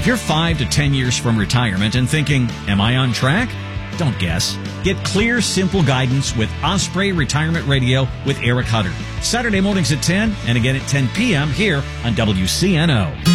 If you're 5 to 10 years from retirement and thinking, am I on track? Don't guess. Get clear, simple guidance with Osprey Retirement Radio with Eric Hutter. Saturday mornings at 10 and again at 10 p.m. here on WCNO.